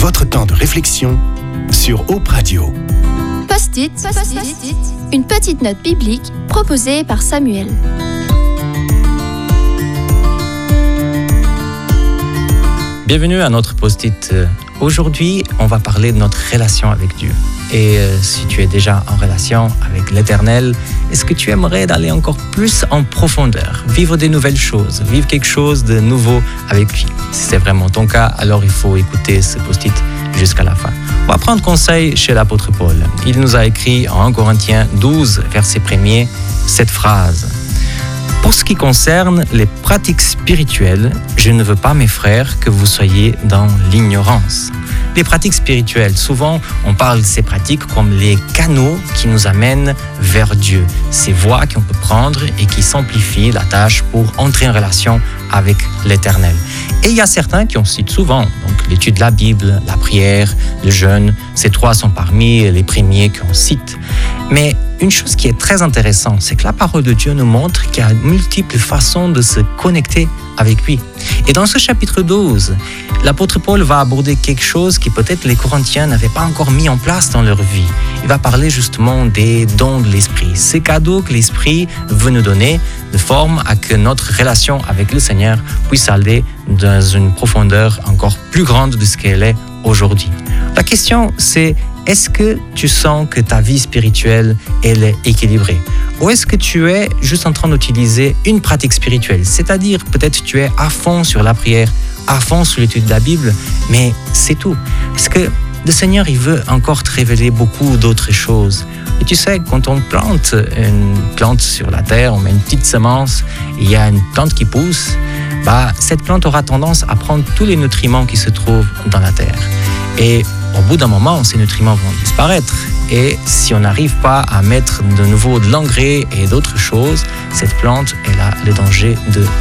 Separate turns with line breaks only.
votre temps de réflexion sur Hope Radio.
Post-it, une petite note biblique proposée par Samuel.
Bienvenue à notre Post-it. Aujourd'hui, on va parler de notre relation avec Dieu. Et si tu es déjà en relation avec l'Éternel, est-ce que tu aimerais d'aller encore plus en profondeur, vivre des nouvelles choses, vivre quelque chose de nouveau avec lui? Si c'est vraiment ton cas, alors il faut écouter ce Post-it jusqu'à la fin. On va prendre conseil chez l'apôtre Paul. Il nous a écrit en 1 Corinthiens 12, verset 1er, cette phrase. Pour ce qui concerne les pratiques spirituelles, je ne veux pas, mes frères, que vous soyez dans l'ignorance. Les pratiques spirituelles, souvent, on parle de ces pratiques comme les canaux qui nous amènent vers Dieu. Ces voies qu'on peut prendre et qui simplifient la tâche pour entrer en relation avec l'Éternel. Et il y a certains qui en citent souvent, donc l'étude de la Bible, la prière, le jeûne, ces trois sont parmi les premiers qu'on cite. Mais une chose qui est très intéressante, c'est que la parole de Dieu nous montre qu'il y a multiples façons de se connecter avec lui. Et dans ce chapitre 12, l'apôtre Paul va aborder quelque chose qui peut-être les Corinthiens n'avaient pas encore mis en place dans leur vie. Il va parler justement des dons de l'Esprit, ces cadeaux que l'Esprit veut nous donner de forme à que notre relation avec le Seigneur puisse aller dans une profondeur encore plus grande de ce qu'elle est aujourd'hui. La question, c'est est-ce que tu sens que ta vie spirituelle, elle est équilibrée? Ou est-ce que tu es juste en train d'utiliser une pratique spirituelle? C'est-à-dire, peut-être tu es à fond sur la prière, à fond sur l'étude de la Bible, mais c'est tout. Parce que le Seigneur, il veut encore te révéler beaucoup d'autres choses. Et tu sais, quand on plante une plante sur la terre, on met une petite semence, il y a une plante qui pousse, cette plante aura tendance à prendre tous les nutriments qui se trouvent dans la terre. Et au bout d'un moment, ces nutriments vont disparaître. Et si on n'arrive pas à mettre de nouveau de l'engrais et d'autres choses, cette plante, elle a le danger de